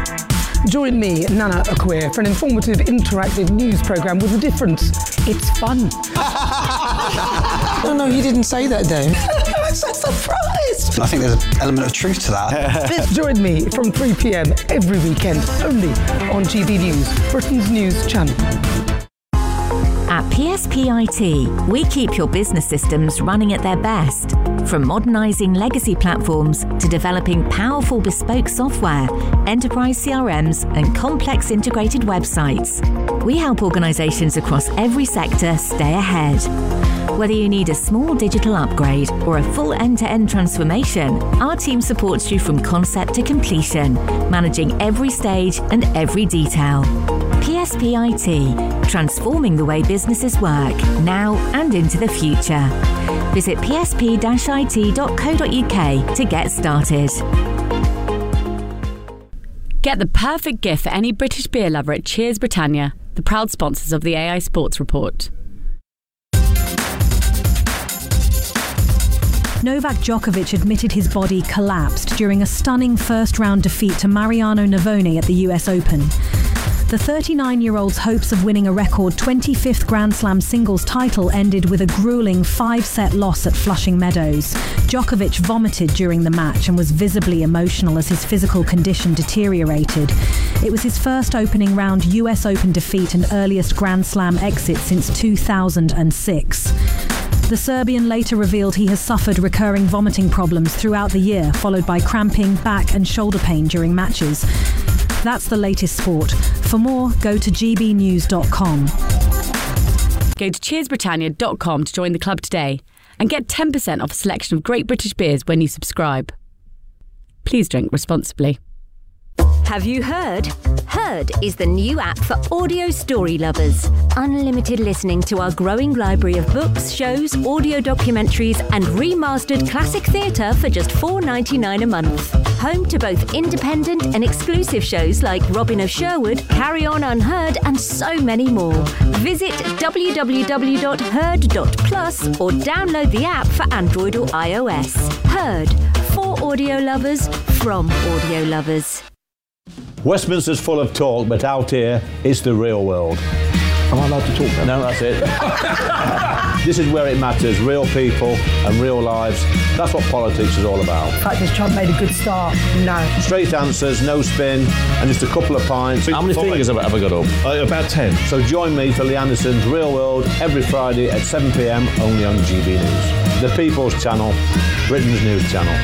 Join me, Nana Akweer, for an informative, interactive news programme with a difference. It's fun. No, you didn't say that, Dave. I'm so surprised. I think there's an element of truth to that. Join me from 3 p.m. every weekend, only on GB News, Britain's news channel. At PSP IT, we keep your business systems running at their best. From modernising legacy platforms to developing powerful bespoke software, enterprise CRMs and complex integrated websites, we help organisations across every sector stay ahead. Whether you need a small digital upgrade or a full end-to-end transformation, our team supports you from concept to completion, managing every stage and every detail. PSP IT, transforming the way businesses work, now and into the future. Visit psp-it.co.uk to get started. Get the perfect gift for any British beer lover at Cheers Britannia, the proud sponsors of the AI Sports Report. Novak Djokovic admitted his body collapsed during a stunning first-round defeat to Mariano Navone at the US Open. The 39-year-old's hopes of winning a record 25th Grand Slam singles title ended with a grueling 5-set loss at Flushing Meadows. Djokovic vomited during the match and was visibly emotional as his physical condition deteriorated. It was his first opening round US Open defeat and earliest Grand Slam exit since 2006. The Serbian later revealed he has suffered recurring vomiting problems throughout the year, followed by cramping, back and shoulder pain during matches. That's the latest sport. For more, go to gbnews.com. Go to cheersbritannia.com to join the club today and get 10% off a selection of great British beers when you subscribe. Please drink responsibly. Have you heard? Heard is the new app for audio story lovers. Unlimited listening to our growing library of books, shows, audio documentaries and remastered classic theatre for just $4.99 a month. Home to both independent and exclusive shows like Robin of Sherwood, Carry On Unheard and so many more. Visit www.heard.plus or download the app for Android or iOS. Heard, for audio lovers, from audio lovers. Westminster's full of talk, but out here, it's the real world. Am I allowed to talk then? No, that's it. This is where it matters, real people and real lives. That's what politics is all about. The fact is Trump made a good start. No. Straight answers, no spin, and just a couple of pints. How many fingers have I got up? About 10. So join me for Lee Anderson's Real World every Friday at 7 p.m. only on GB News. The People's Channel, Britain's news channel.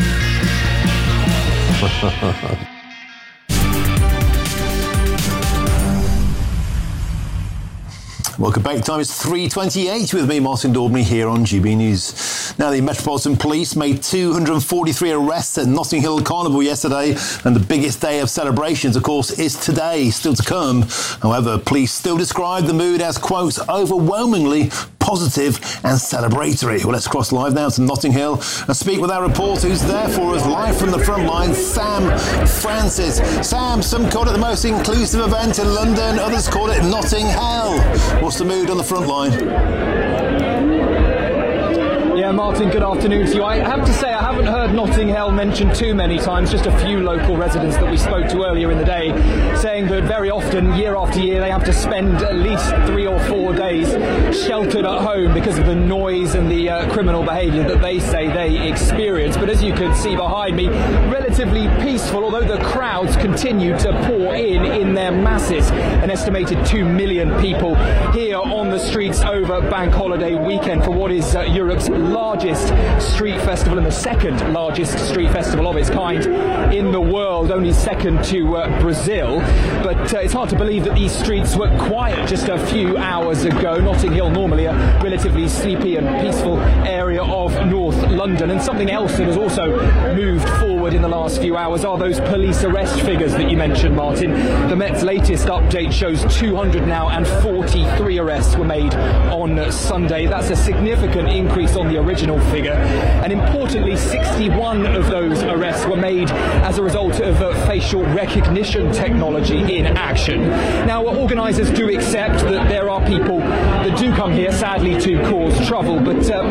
Welcome back. Time is 3:28 with me, Martin Daubney, here on GB News. Now, the Metropolitan Police made 243 arrests at Notting Hill Carnival yesterday, and the biggest day of celebrations, of course, is today, still to come. However, police still describe the mood as, quote, overwhelmingly positive and celebratory. Well, let's cross live now to Notting Hill and speak with our reporter who's there for us live from the front line, Sam Francis. Sam, some call it the most inclusive event in London, others call it Notting Hell. What's the mood on the front line? Yeah, Martin, good afternoon to you. I have to say I haven't heard Notting Hill mentioned too many times, just a few local residents that we spoke to earlier in the day saying that very often, year after year, they have to spend at least 3 or 4 days sheltered at home because of the noise and the criminal behaviour that they say they experience. But as you can see behind me, relatively peaceful, although the crowds continue to pour in their masses. An estimated 2 million people here on the streets over Bank Holiday weekend for what is Europe's largest street festival and the second largest street festival of its kind in the world, only second to Brazil. But it's hard to believe that these streets were quiet just a few hours ago. Notting Hill, normally a relatively sleepy and peaceful area of North London. And something else that has also moved forward in the last few hours are those police arrest figures that you mentioned, Martin. The Met's latest update shows 243 arrests were made on Sunday. That's a significant increase on the original figure, and importantly 61 of those arrests were made as a result of facial recognition technology in action. Now, organisers do accept that there are people that do come here sadly to cause trouble, but